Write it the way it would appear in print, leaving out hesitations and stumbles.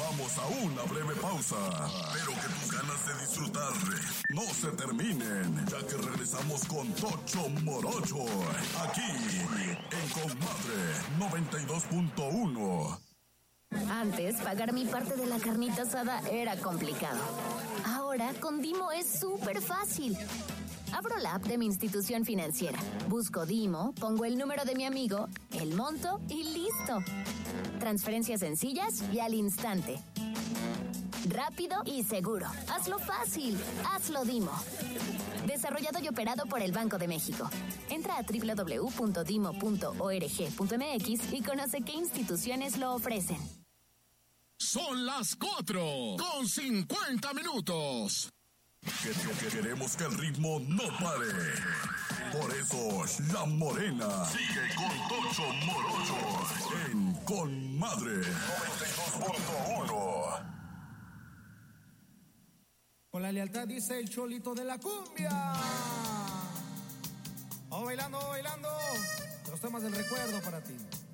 Vamos a una breve pausa, pero que tus ganas de disfrutar no se terminen, ya que regresamos con Tocho Morocho, aquí en Comadre 92.1. Antes, pagar mi parte de la carnita asada era complicado. Ahora, con Dimo es súper fácil. Abro la app de mi institución financiera, busco Dimo, pongo el número de mi amigo, el monto y listo. Transferencias sencillas y al instante. Rápido y seguro. Hazlo fácil. Hazlo Dimo. Desarrollado y operado por el Banco de México. Entra a www.dimo.org.mx y conoce qué instituciones lo ofrecen. Son las 4:50. Que queremos que el ritmo no pare. Por eso, La Morena sigue con Tocho Morocho en Comadre 92.1. Con la lealtad dice el cholito de la cumbia. Oh, bailando, bailando. Los temas del recuerdo para ti.